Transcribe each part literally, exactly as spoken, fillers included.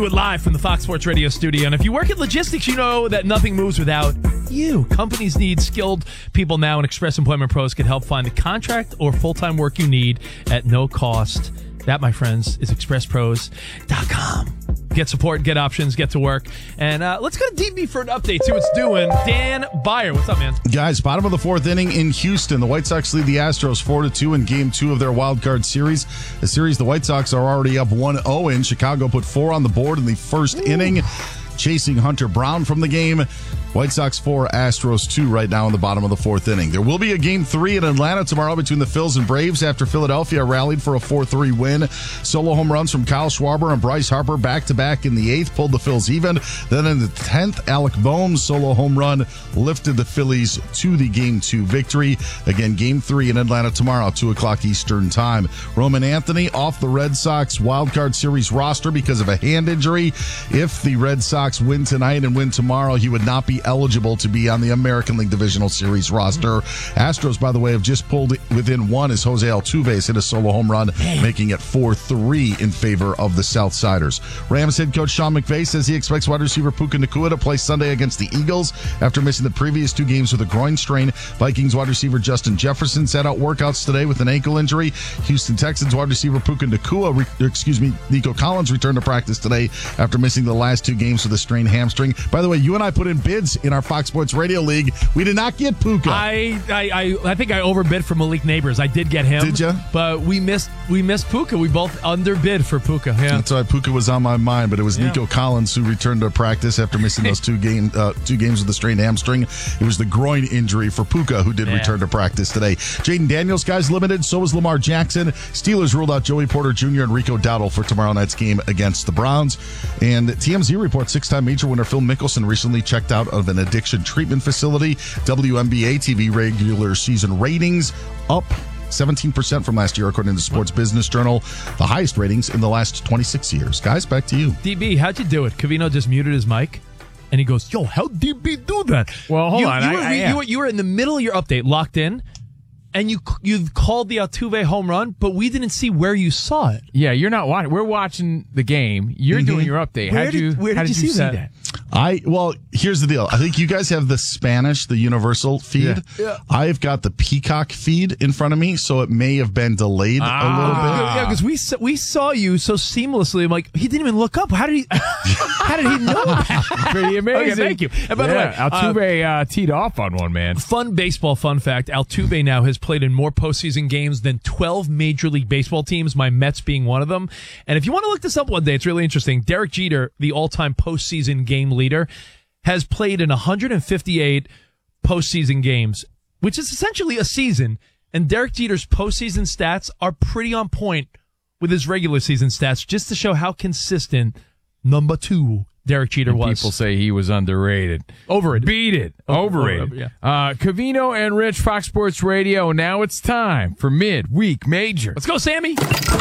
Live from the Fox Sports Radio studio. And if you work in logistics, you know that nothing moves without you. Companies need skilled people now, and Express Employment Pros can help find the contract or full-time work you need at no cost. That, my friends, is express pros dot com. Get support, get options, get to work. And uh, let's go to D B for an update, see what's doing. Dan Byer, what's up, man? Guys, bottom of the fourth inning in Houston. The White Sox lead the Astros four to two in game two of their wild card series. The series the White Sox are already up one oh in. Chicago put four on the board in the first Ooh. inning, chasing Hunter Brown from the game. White Sox four, Astros two right now in the bottom of the fourth inning. There will be a game three in Atlanta tomorrow between the Phils and Braves after Philadelphia rallied for a four three win. Solo home runs from Kyle Schwarber and Bryce Harper back-to-back in the eighth pulled the Phils even. Then in the tenth, Alec Boehm's solo home run lifted the Phillies to the game two victory. Again, game three in Atlanta tomorrow, two o'clock Eastern time. Roman Anthony off the Red Sox wildcard series roster because of a hand injury. If the Red Sox win tonight and win tomorrow, he would not be eligible to be on the American League Divisional Series roster. Astros, by the way, have just pulled within one as Jose Altuve hit a solo home run, making it four three in favor of the Southsiders. Rams head coach Sean McVay says he expects wide receiver Puka Nacua to play Sunday against the Eagles after missing the previous two games with a groin strain. Vikings wide receiver Justin Jefferson sat out workouts today with an ankle injury. Houston Texans wide receiver Puka Nacua, re- excuse me, Nico Collins returned to practice today after missing the last two games with a strained hamstring. By the way, you and I put in bids in our Fox Sports Radio League. We did not get Puka. I I, I, I think I overbid for Malik Neighbors. I did get him. Did you? But we missed we missed Puka. We both underbid for Puka. Yeah. That's why Puka was on my mind, but it was yeah. Nico Collins who returned to practice after missing those two game uh, two games with the strained hamstring. It was the groin injury for Puka who did yeah. return to practice today. Jaden Daniels, guys, limited. So is Lamar Jackson. Steelers ruled out Joey Porter Junior and Rico Dowdle for tomorrow night's game against the Browns. And T M Z reports six-time major winner Phil Mickelson recently checked out of an addiction treatment facility. W N B A T V regular season ratings up seventeen percent from last year, according to Sports Business Journal. The highest ratings in the last twenty-six years. Guys, back to you. D B, how'd you do it? Covino just muted his mic, and he goes, yo, how'd D B do that? Well, hold you, on. You, I, were, I, you, were, you were in the middle of your update, locked in, and you you called the Altuve home run, but we didn't see where you saw it. Yeah, you're not watching. We're watching the game. You're mm-hmm. doing your update. Where How'd did, you, where how did, did you, you see, see that? that? I well, here's the deal. I think you guys have the Spanish, the universal feed. Yeah. Yeah. I've got the Peacock feed in front of me, so it may have been delayed ah. a little bit. Yeah, because we saw, we saw you so seamlessly. I'm like, he didn't even look up. How did he? How did he know that? Pretty amazing. Okay, thank you. And by yeah, the way, Altuve uh, uh, teed off on one, man. Fun baseball fun fact: Altuve now has played in more postseason games than twelve Major League Baseball teams. My Mets being one of them. And if you want to look this up one day, it's really interesting. Derek Jeter, the all-time postseason game leader, has played in one hundred fifty-eight postseason games, which is essentially a season. And Derek Jeter's postseason stats are pretty on point with his regular season stats, just to show how consistent number two Derek Jeter and was. People say he was underrated. Overrated. Beat it. Overrated. Over, yeah. uh, Covino and Rich, Fox Sports Radio. Now it's time for Midweek Major. Let's go, Sammy.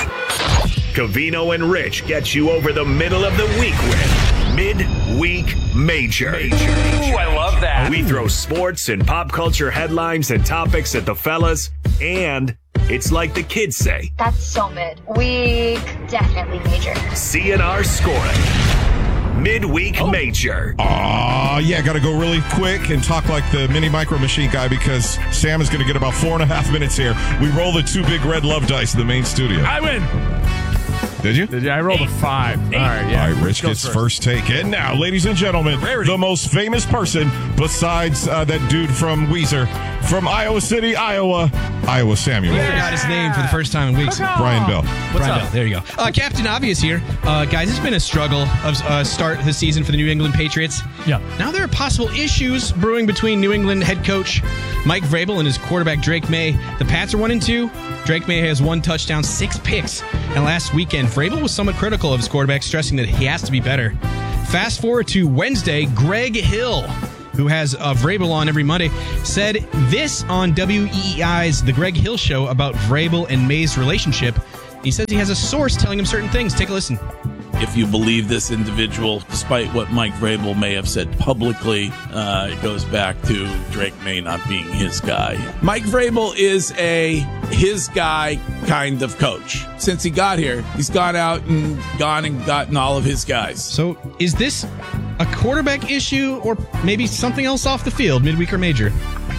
Covino and Rich get you over the middle of the week with Midweek Major. Major. Ooh, I love that. We throw sports and pop culture headlines and topics at the fellas, and it's like the kids say. That's so mid. Week, definitely major. C N R scoring. Midweek oh. Major. Aw, uh, yeah, got to go really quick and talk like the mini micro machine guy because Sam is going to get about four and a half minutes here. We roll the two big red love dice in the main studio. I win. Did you? Did you? I rolled Eight. a five. Eight. All right, yeah. All right, Rich gets first. first take. And now, ladies and gentlemen, Rarity. the most famous person besides uh, that dude from Weezer, from Iowa City, Iowa, Iowa Samuel. We forgot his name for the first time in weeks. Brian Bell. What's Brian up? Bell. There you go. Uh, Captain Obvious here. Uh, guys, it's been a struggle of uh, start the season for the New England Patriots. Yeah. Now there are possible issues brewing between New England head coach Mike Vrabel and his quarterback Drake May. The Pats are one and two. Drake May has one touchdown, six picks. And last weekend, Vrabel was somewhat critical of his quarterback, stressing that he has to be better. Fast forward to Wednesday, Greg Hill, who has uh, Vrabel on every Monday, said this on W E E I's The Greg Hill Show about Vrabel and May's relationship. He says he has a source telling him certain things. Take a listen. If you believe this individual, despite what Mike Vrabel may have said publicly, uh, it goes back to Drake May not being his guy. Mike Vrabel is a his guy kind of coach. Since he got here, he's gone out and gone and gotten all of his guys. So is this a quarterback issue or maybe something else off the field, midweek or major?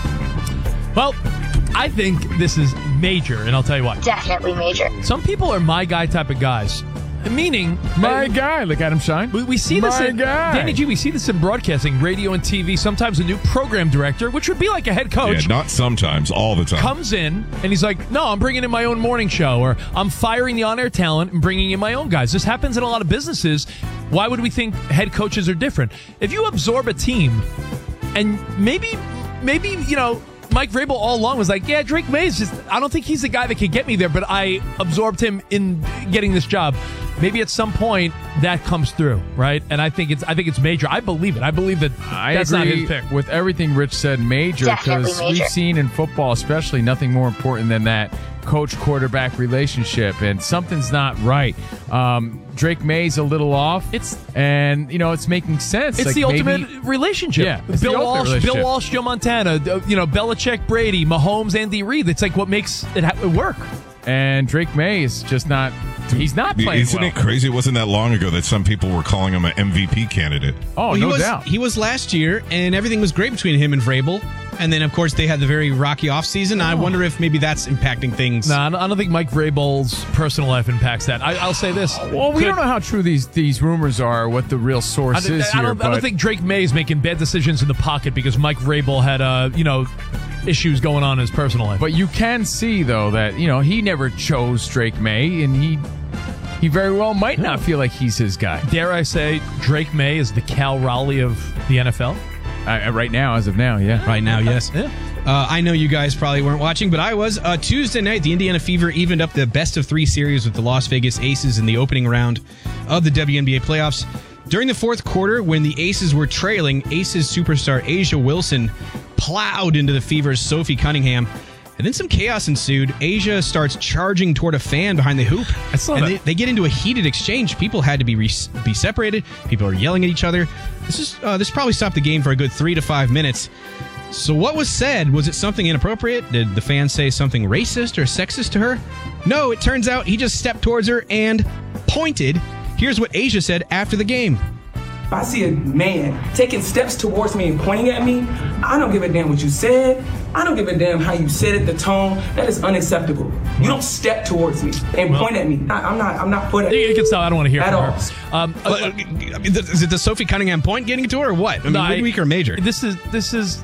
Well, I think this is major, and I'll tell you why. Definitely major. Some people are my guy type of guys. Meaning, My uh, guy. Look at him shine. We, we see this My in guy. Danny G. We see this in broadcasting, radio and T V. Sometimes a new program director, which would be like a head coach, Yeah, not sometimes, all the time. comes in and he's like, "No, I'm bringing in my own morning show, or I'm firing the on-air talent and bringing in my own guys." This happens in a lot of businesses. Why would we think head coaches are different? If you absorb a team, and maybe, maybe you know. Mike Vrabel all along was like, yeah, Drake May is just, I don't think he's the guy that could get me there, but I absorbed him in getting this job. Maybe at some point that comes through, right? And I think it's I think it's major. I believe it. I believe that I that's agree not his pick. with everything Rich said, major, Definitely because major. we've seen in football, especially, nothing more important than that coach-quarterback relationship, and something's not right. Um, Drake May's a little off. It's and you know it's making sense. It's Like, the maybe- ultimate relationship. Yeah, it's Bill the ultimate Walsh, relationship. Bill Walsh, Joe Montana, uh, you know, Belichick, Brady, Mahomes, Andy Reid. It's like what makes it ha- work. And Drake May is just not. He's not playing Isn't well. it crazy? It wasn't that long ago that some people were calling him an M V P candidate. Oh, Well, he no was, doubt. He was last year, and everything was great between him and Vrabel. And then, of course, they had the very rocky offseason. I wonder if maybe that's impacting things. No, I don't- I don't think Mike Vrabel's personal life impacts that. I, I'll say this. Well, we Could- don't know how true these these rumors are, what the real source I, think- is I here. don't, I don't but- think Drake May is making bad decisions in the pocket because Mike Vrabel had, uh, you know, issues going on in his personal life. But you can see, though, that you know he never chose Drake May, and he he very well might not feel like he's his guy Dare I say, Drake May is the Cal Raleigh of the N F L? uh, right now, as of now. Yeah, Right now, yes. Yeah. Uh, I know you guys probably weren't watching, but I was. Uh, Tuesday night, the Indiana Fever evened up the best of three series with the Las Vegas Aces in the opening round of the W N B A playoffs. During the fourth quarter, when the Aces were trailing, Aces superstar Asia Wilson plowed into the Fever's Sophie Cunningham. And then some chaos ensued. Asia starts charging toward a fan behind the hoop. I saw and that. They, they get into a heated exchange. People had to be re- be separated. People are yelling at each other. This is uh, this probably stopped the game for a good three to five minutes. So what was said? Was it something inappropriate? Did the fan say something racist or sexist to her? No, it turns out he just stepped towards her and pointed. Here's what Asia said after the game. If I see a man taking steps towards me and pointing at me, I don't give a damn what you said. I don't give a damn how you said it, the tone. That is unacceptable. You don't step towards me and point at me. I, I'm not. I'm not put at. You can stop. I don't want to hear At from all. her. Um, Uh, I mean, is it the Sophie Cunningham point getting to her or what? I mean, No, I- midweek or major? This is this is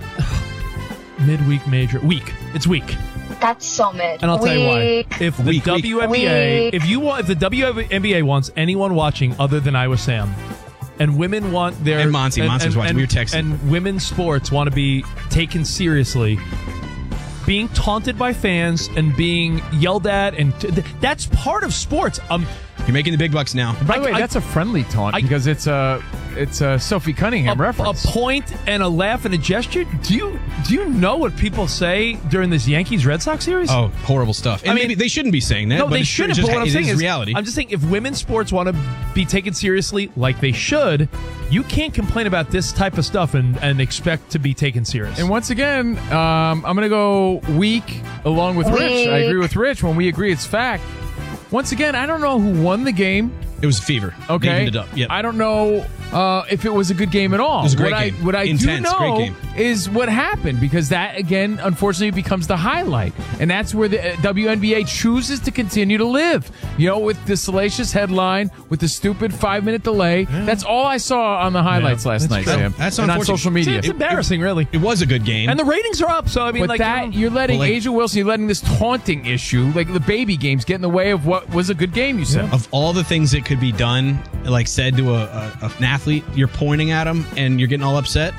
midweek major week. It's week, That's so mid. and I'll tell you why. Weak. If the Week, week. W N B A, Weak. if you want, if the W N B A wants anyone watching other than Iowa Sam, and women want their And Monty. Monty was watching. and, We were texting. and women's sports want to be taken seriously. Being taunted by fans and being yelled at, and t- that's part of sports. Um, You're making the big bucks now. By the way, I- that's a friendly taunt I- because it's a it's a Sophie Cunningham a, reference. a point and a laugh and a gesture. Do you do you know what people say during this Yankees Red Sox series? Oh, horrible stuff. And I mean- maybe they shouldn't be saying that. No, but they it's true. shouldn't. It's But just- what I'm it saying is is, reality. I'm just saying, if women's sports want to be taken seriously like they should, you can't complain about this type of stuff and, and expect to be taken serious. And once again, um, I'm going to go weak along with Rich. I agree with Rich when we agree it's fact. Once again, I don't know who won the game. It was a fever. Okay, They evened it up. Yep. I don't know uh, if it was a good game at all. It was a great what game. I what I Intense, do great know game. is what happened, because that again, unfortunately, becomes the highlight, and that's where the uh, W N B A chooses to continue to live. You know, with the salacious headline, with the stupid five minute delay. That's all I saw on the highlights Yeah, last that's night, true. Sam. That's and on unfortunate. social it's, media. it's embarrassing, really. It was a good game. And the ratings are up, so I mean, But like that you know, you're letting Well, like- Asia Wilson, you're letting this taunting issue, like the baby games, get in the way of what was a good game. You said. of all the things that could be done, like said to a, a an athlete, you're pointing at him and you're getting all upset.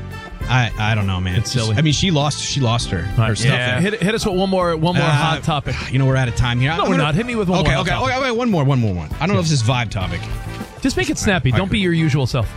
I I don't know, man. It's silly. I mean, she lost. She lost her her stuff. yeah. Hit, hit us with one more one more Uh, hot topic. You know, we're out of time here. No, I'm we're gonna- not. Hit me with one okay, more. Okay, hot okay, topic. okay, one more, one more, one. I don't know if this is vibe topic. Just make it snappy. Don't be your usual self.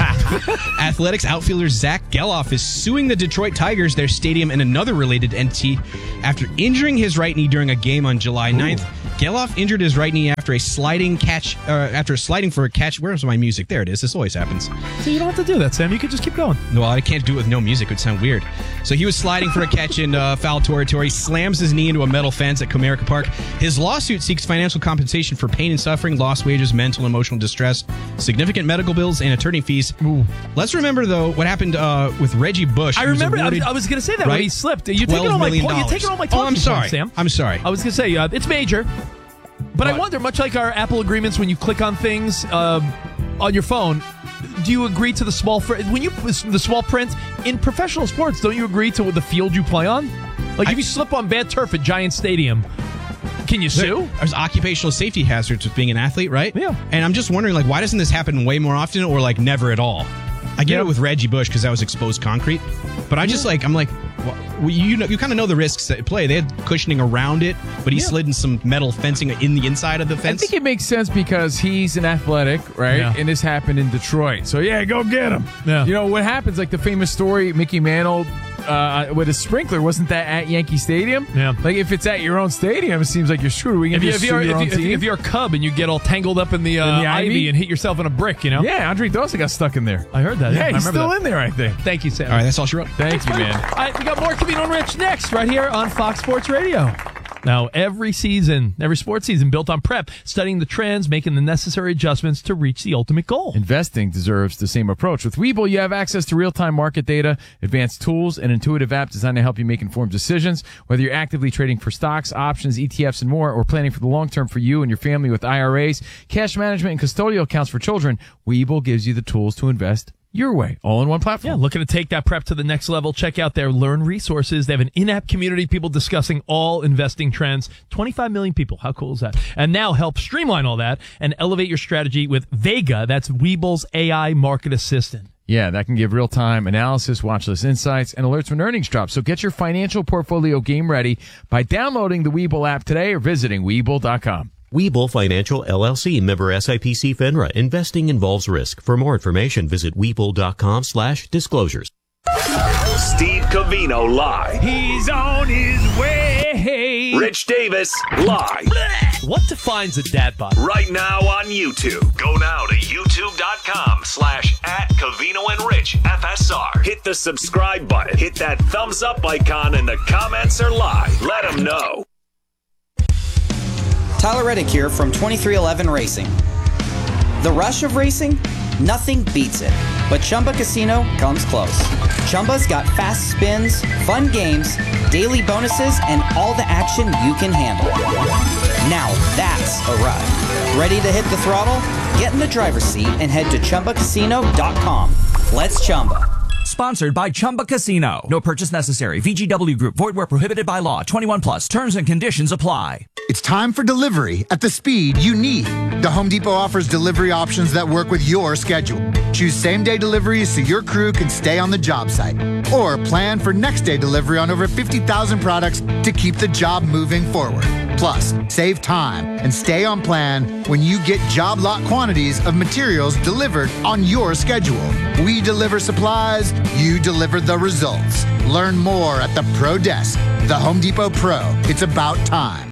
Athletics outfielder Zach Geloff is suing the Detroit Tigers, their stadium, and another related entity after injuring his right knee during a game on July ninth. Ooh. Geloff injured his right knee after a sliding catch, uh, after sliding for a catch. Where's my music? There it is. This always happens. So you don't have to do that, Sam. You could just keep going. No, I can't do it with no music. It would sound weird. So he was sliding for a catch in uh, foul territory, slams his knee into a metal fence at Comerica Park. His lawsuit seeks financial compensation for pain and suffering, lost wages, mental and emotional distress, significant medical bills, and attorney fees. Ooh. Let's remember, though, what happened uh, with Reggie Bush. I remember. Awarded, I was, was going to say that right? when he slipped. You're taking all my, you're taking all my talking Oh, I'm sorry. points, Sam. I'm sorry. I was going to say, uh, it's major. But what? I wonder, much like our Apple agreements, when you click on things um, on your phone, do you agree to the small fr- when you the small print in professional sports? Don't you agree to the field you play on? Like I, if you slip on bad turf at Giant Stadium, can you sue? There, there's occupational safety hazards with being an athlete, right? Yeah. And I'm just wondering, like, why doesn't this happen way more often, or like never at all? I get yeah. it with Reggie Bush because that was exposed concrete, but I just yeah. like I'm like. Well, you know, you kind of know the risks at play. They had cushioning around it, but he yeah. slid in some metal fencing in the inside of the fence. I think it makes sense because he's an athletic, right? Yeah. And this happened in Detroit. So, yeah, go get him. Yeah. You know, what happens, like the famous story, Mickey Mantle uh, with a sprinkler, wasn't that at Yankee Stadium? Yeah. Like, if it's at your own stadium, it seems like you're screwed. We can if, you, just if, you're, your if, own you, team. if you're a Cub and you get all tangled up in the, uh, in the ivy? ivy and hit yourself in a brick, you know? Yeah, Andre Dosa got stuck in there. I heard that. Yeah, yeah he's I still that. in there, I think. Thank you, Sam. All right, that's all she wrote. Thank you, man. All right, we got more Covino and Rich next, right here on Fox Sports Radio. Now, every season, every sports season built on prep, studying the trends, making the necessary adjustments to reach the ultimate goal. Investing deserves the same approach. With Webull, you have access to real-time market data, advanced tools, and intuitive app designed to help you make informed decisions. Whether you're actively trading for stocks, options, E T Fs, and more, or planning for the long term for you and your family with I R As, cash management, and custodial accounts for children, Webull gives you the tools to invest your way, all in one platform. Yeah, looking to take that prep to the next level. Check out their Learn resources. They have an in-app community, people discussing all investing trends. twenty-five million people. How cool is that? And now help streamline all that and elevate your strategy with Vega. That's Webull's A I market assistant. Yeah, that can give real-time analysis, watch list insights, and alerts when earnings drop. So get your financial portfolio game ready by downloading the Webull app today or visiting Webull dot com. Webull Financial, L L C, member S I P C FINRA. Investing involves risk. For more information, visit Webull dot com slash disclosures. Steve Covino live. He's on his way. Rich Davis live. What defines a dad bod? Right now on YouTube. Go now to YouTube dot com slash at Covino and Rich F S R. Hit the subscribe button. Hit that thumbs up icon, and the comments are live. Let them know. Tyler Reddick here from twenty-three eleven Racing. The rush of racing? Nothing beats it. But Chumba Casino comes close. Chumba's got fast spins, fun games, daily bonuses, and all the action you can handle. Now that's a ride. Ready to hit the throttle? Get in the driver's seat and head to Chumba Casino dot com. Let's Chumba. Sponsored by Chumba Casino. No purchase necessary. V G W Group. Void where prohibited by law. twenty-one plus. Terms and conditions apply. It's time for delivery at the speed you need. The Home Depot offers delivery options that work with your schedule. Choose same-day deliveries so your crew can stay on the job site. Or plan for next-day delivery on over fifty thousand products to keep the job moving forward. Plus, save time and stay on plan when you get job lot quantities of materials delivered on your schedule. We deliver supplies, you deliver the results. Learn more at the Pro Desk. The Home Depot Pro. It's about time.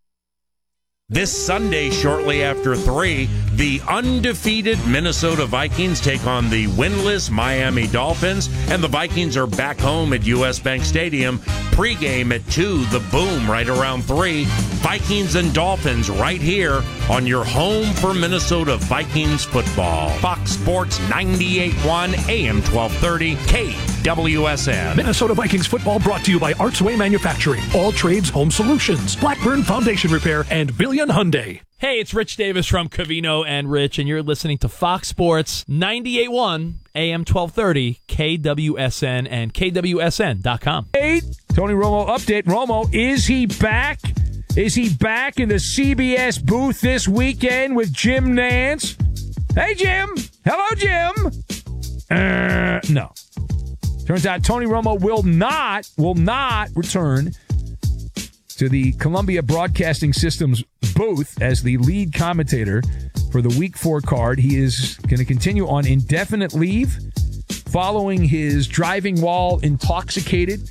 This Sunday, shortly after three, the undefeated Minnesota Vikings take on the winless Miami Dolphins, and the Vikings are back home at U S Bank Stadium. Pre-game at two, the boom right around three. Vikings and Dolphins right here on your home for Minnesota Vikings football. Fox Sports ninety-eight point one, A M twelve thirty, K W S N. Minnesota Vikings football brought to you by Artsway Manufacturing, All Trades Home Solutions, Blackburn Foundation Repair, and Billion Hyundai. Hey, it's Rich Davis from Covino and Rich, and you're listening to Fox Sports ninety-eight point one, A M twelve thirty, K W S N, and K W S N dot com. Hey, Tony Romo update. Romo, is he back? Is he back in the C B S booth this weekend with Jim Nance? Hey, Jim. Hello, Jim. Uh, no. Turns out Tony Romo will not, will not return to the Columbia Broadcasting System's booth as the lead commentator for the Week four card. He is going to continue on indefinite leave following his driving while intoxicated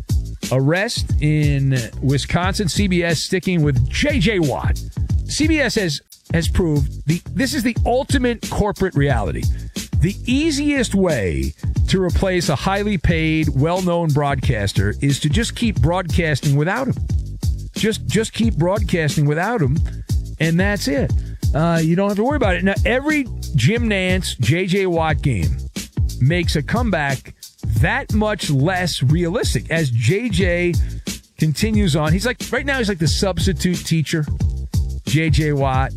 arrest in Wisconsin. C B S sticking with J J. Watt. C B S has, has proved the this is the ultimate corporate reality. The easiest way to replace a highly paid, well-known broadcaster is to just keep broadcasting without him. Just, just keep broadcasting without him, and that's it. Uh, you don't have to worry about it. Now, every Jim Nantz, J J. Watt game makes a comeback that much less realistic as J J continues on. He's like, right now, he's like the substitute teacher, J J. Watt,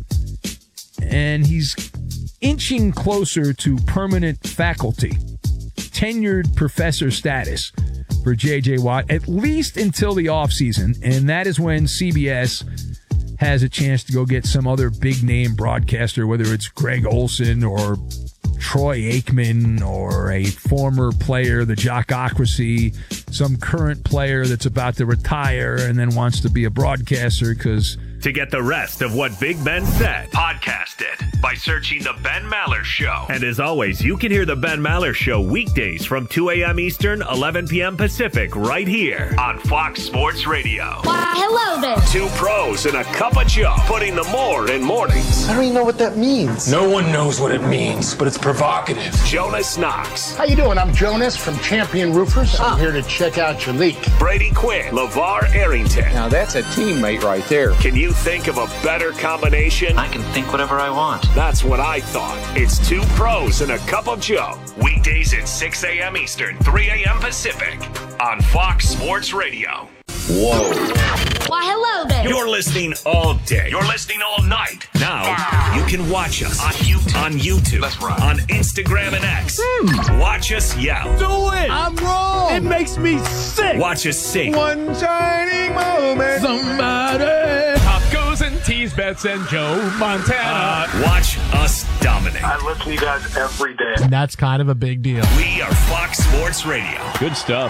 and he's inching closer to permanent faculty, tenured professor status for J J. Watt, at least until the offseason, and that is when C B S has a chance to go get some other big-name broadcaster, whether it's Greg Olson or Troy Aikman or a former player, the Jockocracy, some current player that's about to retire and then wants to be a broadcaster because... To get the rest of what Big Ben said, podcast it by searching The Ben Maller Show. And as always, you can hear The Ben Maller Show weekdays from two a.m. Eastern, eleven p.m. Pacific, right here on Fox Sports Radio. Why, hello there. Two pros and a cup of Joe, putting the more in mornings. I don't even know what that means. No one knows what it means, but it's provocative. Jonas Knox. How you doing? I'm Jonas from Champion Roofers. I'm here to check out your leak. Brady Quinn. LeVar Arrington. Now that's a teammate right there. Can you think of a better combination? I can think whatever I want. That's what I thought. It's two pros and a cup of Joe. Weekdays at six a.m. Eastern, three a.m. Pacific on Fox Sports Radio. Whoa. Why, hello there. You're listening all day. You're listening all night. Now, you can watch us on YouTube, on, YouTube, That's right. on Instagram and X. Mm. Watch us yell. Do it. I'm wrong. It makes me sick. Watch us sing. One shining moment. Somebody. Tacos and teas, bets and Joe Montana. Uh, watch us dominate. I listen to you guys every day. And that's kind of a big deal. We are Fox Sports Radio. Good stuff.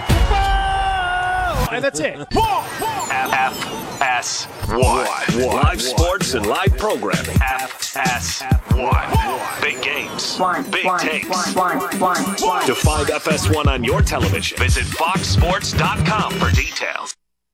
And that's it. F S one. Live sports and live programming. F S one. Big games. Big takes. To find F S one on your television, visit fox sports dot com for details.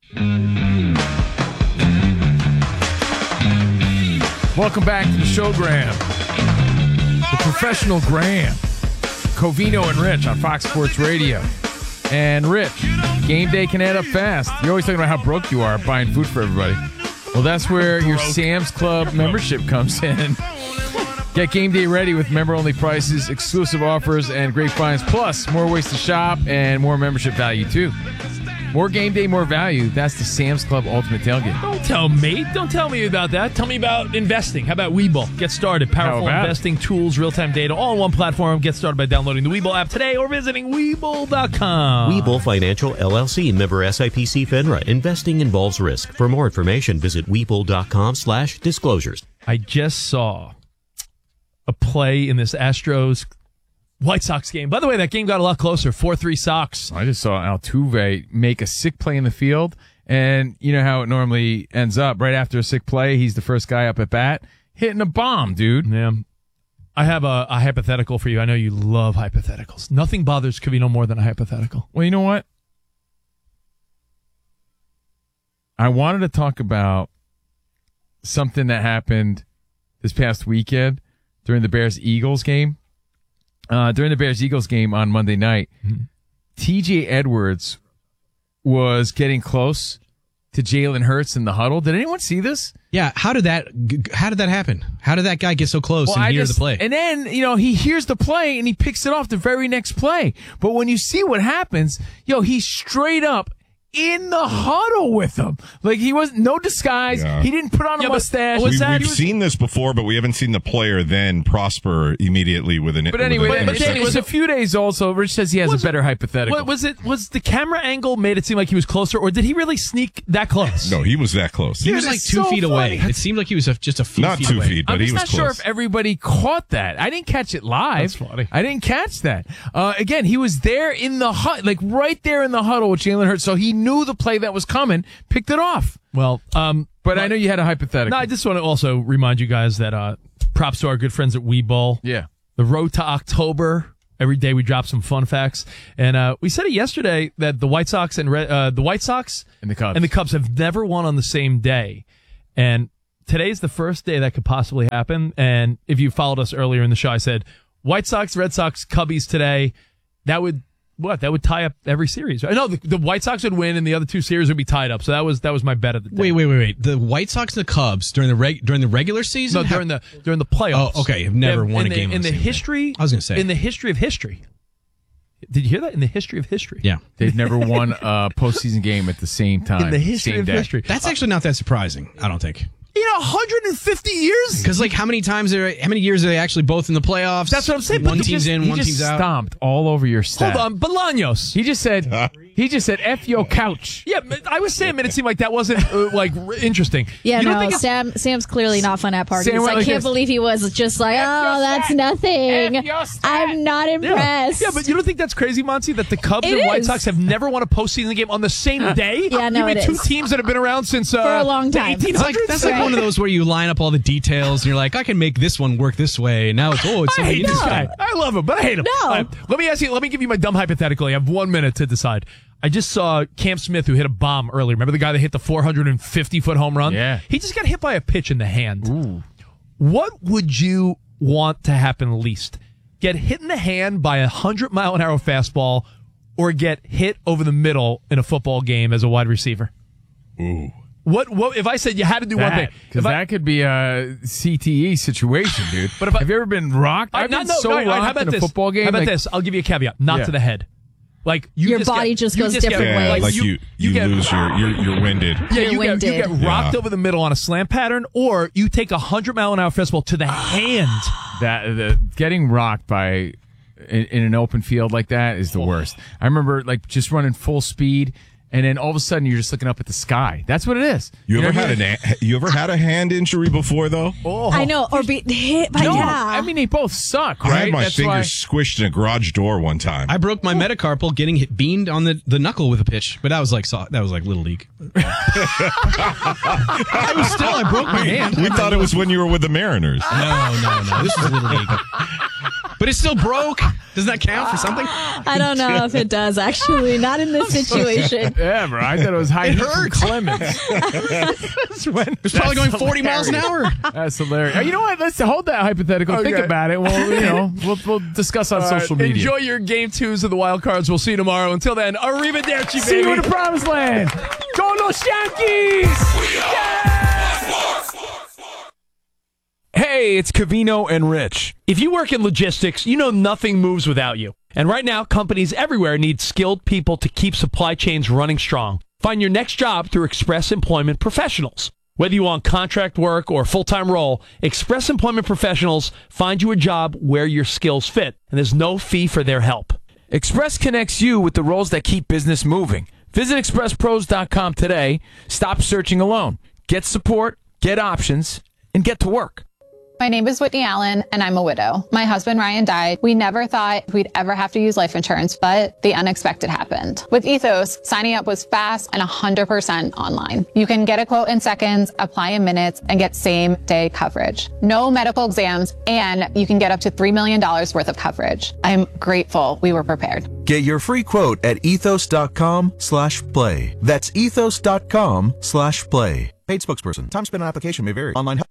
Welcome back to the show, Graham. The professional Graham. Covino and Rich on Fox Sports Radio. And Rich, game day can add up fast. You're always talking about how broke you are buying food for everybody. Well, that's where your Sam's Club membership comes in. Get game day ready with member-only prices, exclusive offers, and great finds. Plus, more ways to shop and more membership value, too. More game day, more value. That's the Sam's Club Ultimate Tailgate. Don't tell me. Don't tell me about that. Tell me about investing. How about Webull? Get started. Powerful investing tools, real-time data, all on one platform. Get started by downloading the Webull app today or visiting Webull dot com. Webull Financial, L L C, member S I P C FINRA. Investing involves risk. For more information, visit Webull dot com slash disclosures. I just saw a play in this Astros White Sox game. By the way, that game got a lot closer. four three Sox. I just saw Altuve make a sick play in the field, and you know how it normally ends up. Right after a sick play, he's the first guy up at bat, hitting a bomb, dude. Yeah. I have a, a hypothetical for you. I know you love hypotheticals. Nothing bothers Covino more than a hypothetical. Well, you know what? I wanted to talk about something that happened this past weekend during the Bears-Eagles game. Uh, during the Bears-Eagles game on Monday night, mm-hmm. T J Edwards was getting close to Jalen Hurts in the huddle. Did anyone see this? Yeah. How did that? How did that happen? How did that guy get so close well, and I hear just, the play? And then you know he hears the play and he picks it off the very next play. But when you see what happens, yo, he's straight up in the huddle with him. Like, he was no disguise. Yeah. He didn't put on a yeah, mustache. We, that, we've was, seen this before, but we haven't seen the player then prosper immediately with an. But anyway, with an but it was a few days also. Rich says he has was a better it, hypothetical. What, was it? Was the camera angle made it seem like he was closer, or did he really sneak that close? No, he was that close. He Dude, was like two so feet funny. away. It seemed like he was just a few Not feet two away. feet, but I'm he just was not close. sure if everybody caught that. I didn't catch it live. That's funny. I didn't catch that. Uh, again, he was there in the hut, like right there in the huddle with Jalen Hurts, so he knew the play that was coming, picked it off. Well, um, but I know you had a hypothetical. No, I just want to also remind you guys that uh, Props to our good friends at Webull. Yeah. The road to October. Every day we drop some fun facts, and uh, we said it yesterday that the White Sox and Red, uh, the White Sox and the Cubs and the Cubs have never won on the same day, and today's the first day that could possibly happen. And if you followed us earlier in the show, I said White Sox, Red Sox, Cubbies today. That would what? That would tie up every series. Right? No, the, the White Sox would win, and the other two series would be tied up. So that was that was my bet of the day. Wait, wait, wait, wait. The White Sox and the Cubs during the reg- during the regular season? No, during the during the playoffs. Oh, okay. Have never in, won in a the, game on in the the same history. day. I was going to say in the history of history. Did you hear that? In the history of history. Yeah. They've never won a postseason game at the same time. In the history same of day. history. That's actually not that surprising, I don't think. You know, one hundred fifty years? Because, like, how many times are how many years are they actually both in the playoffs? That's what I'm saying. One but team's just, in, He one just team's out. stomped all over your stat. Hold on, Bolaños. He just said, he just said, F your couch. Yeah, I was saying, man, it seemed like that wasn't, uh, like, r- interesting. Yeah, you don't no, think it's- Sam. Sam's clearly not fun at parties. Sam went I like can't this. believe he was just like, oh, that's nothing. I'm not Yeah. impressed. Yeah, but you don't think that's crazy, Monty, that the Cubs It and White is. Sox have never won a postseason game on the same day? Yeah, no, You mean it two is. teams that have been around since uh, For a long the time. It's eighteen hundreds? like, that's like Right. one of those where you line up all the details and you're like, I can make this one work this way. Now it's, oh, it's I something hate this interesting. guy. I love him, but I hate him. No. All right, let me ask you, let me give you my dumb hypothetical. You have one minute to decide. I just saw Cam Smith, who hit a bomb earlier. Remember the guy that hit the four hundred fifty foot home run? Yeah. He just got hit by a pitch in the hand. What would you want to happen least? Get hit in the hand by a one hundred mile an hour fastball or get hit over the middle in a football game as a wide receiver? Ooh. What, what if I said you had to do one thing? Because If I- that could be a C T E situation, dude. But if I- Have you ever been rocked? I- I've not- been no, so no, no, how rocked about in a this? football game. How about like- this? I'll give you a caveat. Not Yeah. to the head. Like you Your just body get, just you goes just different get, Yeah, ways. like you, you, get, lose your, you're, you're winded. Yeah, You're you get, you get winded. rocked Yeah. over the middle on a slant pattern, or you take a hundred mile an hour fastball to the hand. that the, getting rocked by in, in an open field like that is the worst. I remember like just running full speed, and then all of a sudden you're just looking up at the sky. That's what it is. You, know ever what I had mean? an a- you ever had a hand injury before though? Oh, I know, or be hit by No, yeah. I mean they both suck, I right? had my That's fingers why- squished in a garage door one time. I broke my metacarpal getting hit, beamed on the, the knuckle with a pitch, but that was like so, that was like little league. I was still I broke my hand. We thought it was when you were with the Mariners. No, no, no. This is little league. But it still broke. Does that count for something? I don't know if it does actually. Not in this situation. Yeah, bro. I thought it was high It heat from hurts. Clemens. It's probably going forty miles an hour. That's hilarious. You know what? Let's hold that hypothetical. Think Okay. about it. We'll, you know, we'll, we'll discuss on All right, social media. Enjoy your game twos of the wild cards. We'll see you tomorrow. Until then, arrivederci, baby. See you in the promised land. Go los Yankees! Hey, it's Cavino and Rich. If you work in logistics, you know nothing moves without you. And right now, companies everywhere need skilled people to keep supply chains running strong. Find your next job through Express Employment Professionals. Whether you want contract work or a full-time role, Express Employment Professionals find you a job where your skills fit, and there's no fee for their help. Express connects you with the roles that keep business moving. Visit express pros dot com today. Stop searching alone. Get support, get options, and get to work. My name is Whitney Allen, and I'm a widow. My husband, Ryan, died. We never thought we'd ever have to use life insurance, but the unexpected happened. With Ethos, signing up was fast and one hundred percent online. You can get a quote in seconds, apply in minutes, and get same-day coverage. No medical exams, and you can get up to three million dollars worth of coverage. I'm grateful we were prepared. Get your free quote at ethos.com slash play. That's ethos.com slash play. Paid spokesperson. Time spent on application may vary. Online help.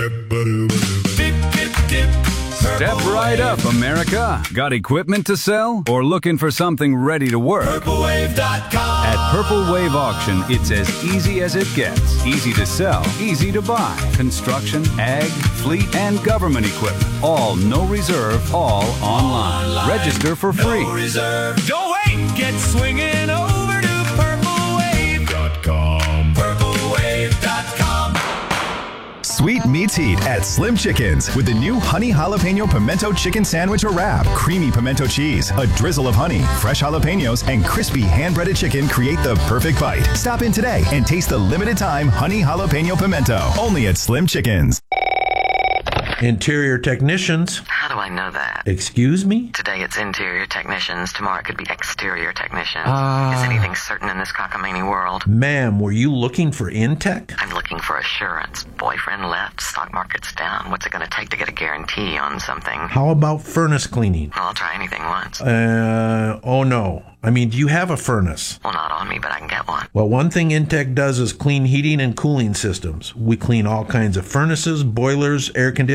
Step right up, America. Got equipment to sell or looking for something ready to work? Purple Wave dot com. At Purple Wave Auction, it's as easy as it gets. Easy to sell, easy to buy. Construction, ag, fleet, and government equipment. All no reserve, all online. Register for free. No reserve. Don't wait. Get swinging over to purple wave dot com. purple wave dot com. Sweet meets heat at Slim Chickens with the new Honey Jalapeno Pimento Chicken Sandwich or Wrap. Creamy pimento cheese, a drizzle of honey, fresh jalapenos, and crispy hand-breaded chicken create the perfect bite. Stop in today and taste the limited time Honey Jalapeno Pimento. Only at Slim Chickens. Interior technicians. How do I know that? Excuse me? Today it's interior technicians. Tomorrow it could be exterior technicians. Ah. Is anything certain in this cockamamie world? Ma'am, were you looking for Intech? I'm looking for assurance. Boyfriend left, stock market's down. What's it going to take to get a guarantee on something? How about furnace cleaning? Well, I'll try anything once. Uh, oh no. I mean, do you have a furnace? Well, not on me, but I can get one. Well, one thing Intech does is clean heating and cooling systems. We clean all kinds of furnaces, boilers, air conditioners.